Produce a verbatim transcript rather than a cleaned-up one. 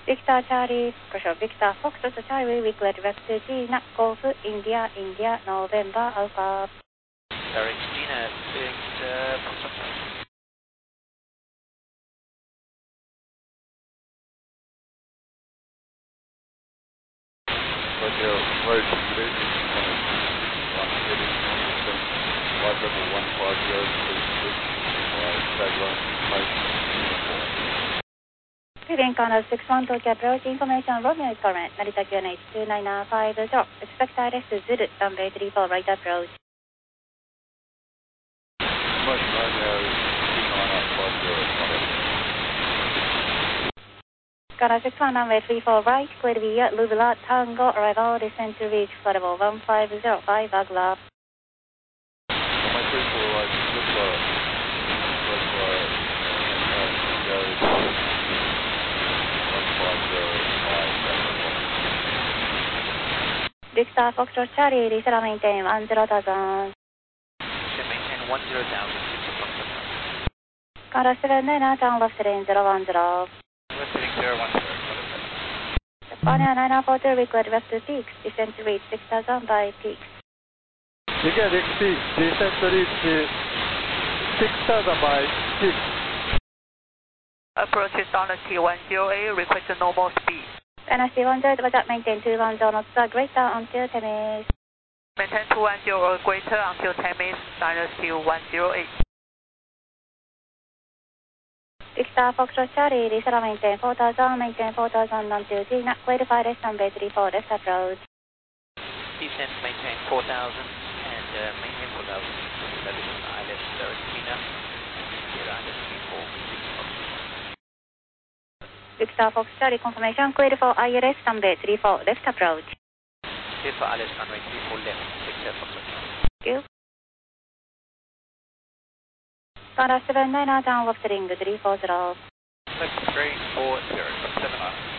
Victor Charlie, pressure Victor Fox to Charlie, weekly direct to Gina, Golf, India, India, November, Alpha. Direct Gina, Victor Fox. Roger, right, good evening. one heading one level one five zero, please, tag one, five, Heading Conor six one Tokyo approach, information Romeo is current, Narita Q N H two nine five zero, expect I R S to Zulu, runway three four right approach. Information Romeo two nine five zero, Conor six one runway three four right, clear via Lubila Tango, arrival, descend to reach flight level one five zero five, Agla. Runway three four right, Lubila, Lubila, Tango, one five zero five, Victor Foxtrot Charlie, Lisa maintain one zero thousand. Maintain one zero thousand, six o'clock. Conor seven nine, down left heading zero one zero. Left heading zero one zero. Japan nine four two, weekly direct to peaks, descend to reach six thousand by peaks. Again, X P, descent to reach six thousand by peaks. Approach is Dynasty one zero eight, request normal speed. Dynasty one zero eight, maintain two one zero knots, greater until Temis. Maintain two one zero or greater until Temis, Dynasty one zero eight. Victor Foxtrot Charlie, Lisa maintain four thousand, maintain four thousand until Gina, clarify rest runway three four, left approach. Descent, maintain four thousand and uh, maintain four thousand. That is I L S Direct Gina, clear I L S three four, six o'clock. Victor Fox Charlie, confirmation, clear for I L S runway three four, left approach. Clear for I L S runway three four left, Victor Fox. Thank you. Conor seven nine, down left heading three four zero. Left three four zero, seven nine.